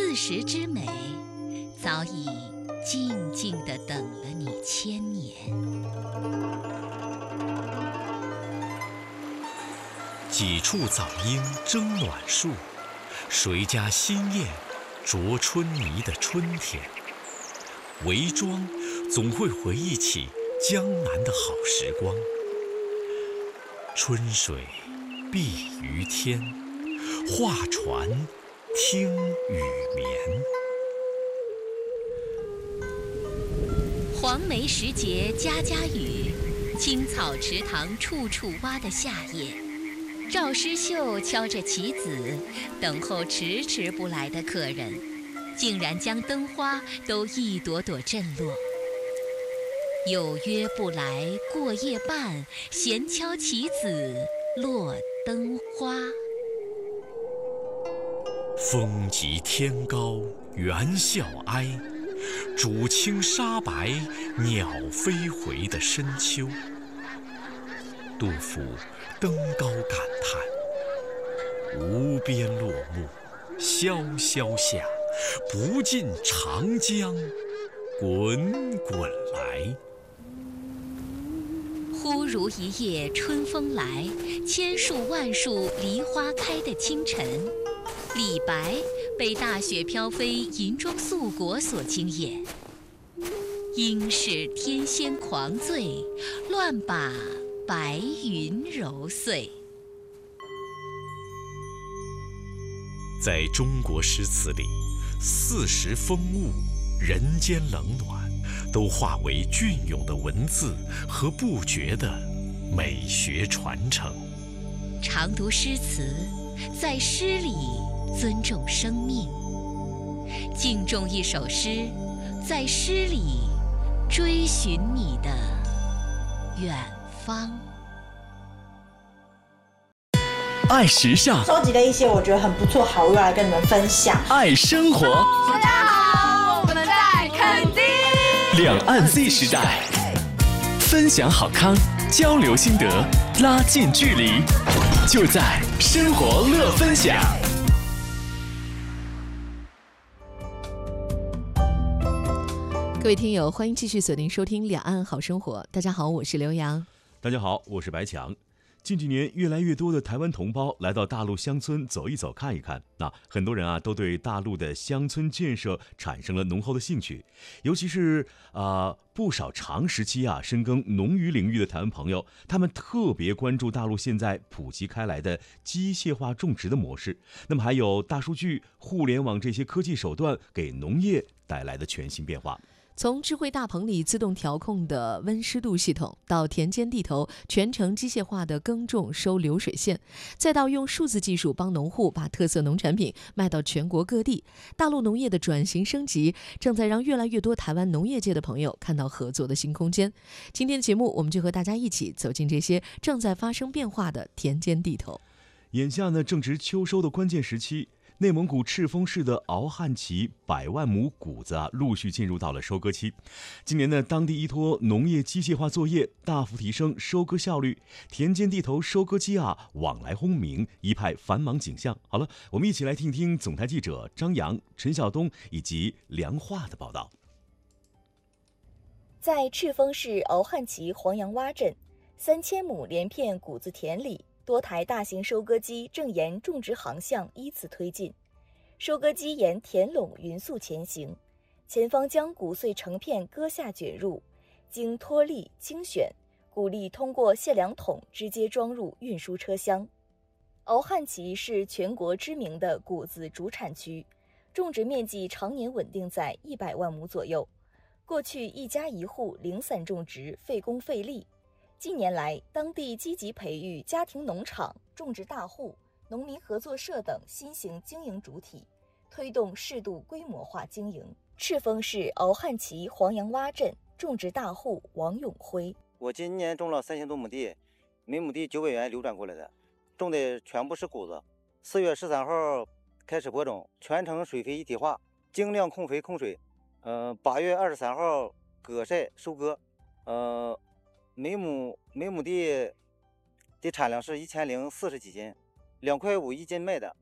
40之美，早已静静地等了你1000年。 几处早莺争暖树，谁家新燕啄春泥的春天。围庄总会回忆起江南的好时光。春水碧于天，画船听雨眠。 黄梅时节家家雨，青草池塘处处蛙的夏夜。赵诗绣敲着棋子，等候迟迟不来的客人，竟然将灯花都一朵朵震落。有约不来过夜半，闲敲棋子落灯花。 风急天高猿啸哀，渚清沙白鸟飞回的深秋。杜甫登高感叹：无边落木萧萧下，不尽长江滚滚来。 忽如一夜春风来，千树万树梨花开的清晨。李白被大雪飘飞银装素裹所惊艳。应是天仙狂醉，乱把白云揉碎。 在中国诗词里，40风物、人间冷暖，都化为隽永的文字和不绝的美学传承。 常读诗词，在诗里尊重生命；敬重一首诗，在诗里追寻你的远方。 爱时尚， 收集了一些我觉得很不错好物来跟你们分享。 爱生活， 大家好，我们在垦丁。 两岸 Z 时代，分享好康，交流心得，拉近距离，就在生活乐分享。 各位听友，欢迎继续锁定收听两岸好生活。大家好，我是刘洋。 大家好，我是白强。近几年，越来越多的台湾同胞来到大陆乡村走一走、看一看。很多人都对大陆的乡村建设产生了浓厚的兴趣，尤其是不少长时期深耕农渔领域的台湾朋友，他们特别关注大陆现在普及开来的机械化种植的模式。那么还有大数据、互联网这些科技手段给农业带来的全新变化。 从智慧大棚里自动调控的温湿度系统，到田间地头全程机械化的耕种收流水线，再到用数字技术帮农户把特色农产品卖到全国各地，大陆农业的转型升级正在让越来越多台湾农业界的朋友看到合作的新空间。今天的节目，我们就和大家一起走进这些正在发生变化的田间地头。 眼下呢，正值秋收的关键时期。内蒙古赤峰市的敖汉旗100万亩谷子陆续进入到了收割期。今年呢，当地依托农业机械化作业，大幅提升收割效率，田间地头收割机往来轰鸣，一派繁忙景象。好了，我们一起来听听总台记者张扬、陈晓东以及梁化的报道。 在赤峰市敖汉旗黄杨洼镇3000亩连片谷子田里，多台大型收割机正沿种植航向依次推进。收割机沿田垄匀速前行，前方将谷穗成片割下卷入，经脱粒精选，谷粒通过限量桶直接装入运输车厢。敖汉旗是全国知名的谷子主产区，种植面积常年稳定在100万亩左右。过去一家一户零散种植，费工费力。近年来，当地积极培育家庭农场、种植大户、农民合作社等新型经营主体，推动适度规模化经营。赤峰市敖汉旗黄杨洼镇种植大户王永辉： 我今年种了3000多亩地，每亩地900元流转过来的，种的全部是谷子。4月13号开始播种，全程水肥一体化，精量控肥控水。8月23号割晒收割。每亩地的产量是1040几斤，2.5块1斤卖的。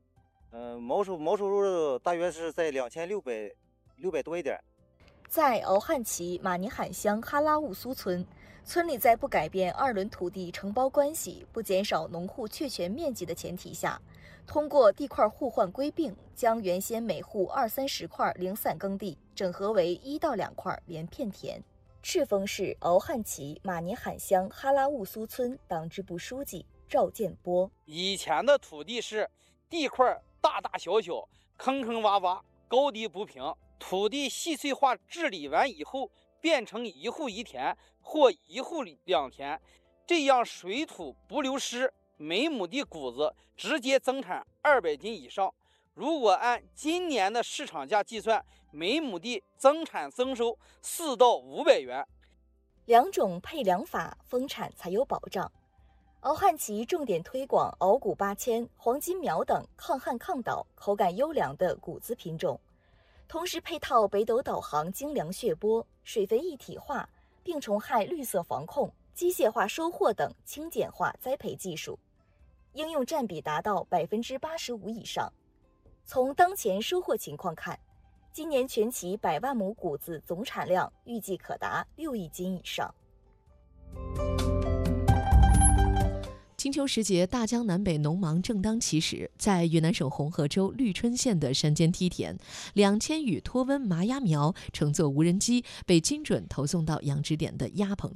毛收入大约是在2600多一点。 在敖汉旗马尼罕乡哈拉兀苏村，村里在不改变2轮土地承包关系、不减少农户确权面积的前提下，通过地块互换归并，将原先每户20-30块零散耕地整合为1到2块连片田。赤峰市敖汉旗马尼罕乡哈拉兀苏村党支部书记赵建波： 以前的土地是地块大大小小、坑坑洼洼、高低不平，土地细碎化治理完以后，变成1户1田或1户2田，这样水土不流失，每亩地谷子直接增产200斤以上。如果按今年的市场价计算，每亩地增产增收4到500元。 2种配粮法，丰产才有保障。敖汉旗重点推广敖谷8000、黄金苗等抗旱抗倒、口感优良的谷子品种，同时配套北斗导航精粮血播、水肥一体化、病虫害绿色防控、机械化收获等轻简化栽培技术，应用占比达到85%以上。从当前收获情况看，今年全旗100万亩谷子总产量预计可达6亿斤以上。 金秋时节，大江南北农忙正当其时，在云南省红河州绿春县的山间梯田，2000羽脱温麻鸭苗乘坐无人机被精准投送到养殖点的鸭棚